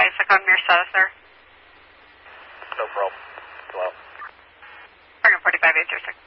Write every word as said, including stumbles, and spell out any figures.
basic on Mir status there. No problem. Go out. Target forty-five eight zero six.